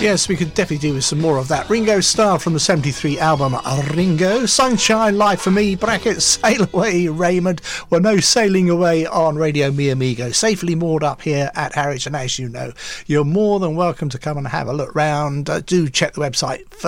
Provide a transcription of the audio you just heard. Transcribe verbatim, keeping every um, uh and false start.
Yes, we could definitely do with some more of that. Ringo Starr from the seventy-three album Ringo. Sunshine Life for Me, brackets, Sail Away Raymond. Well, no sailing away on Radio Mi Amigo. Safely moored up here at Harwich, and as you know, you're more than welcome to come and have a look round. Uh, do check the website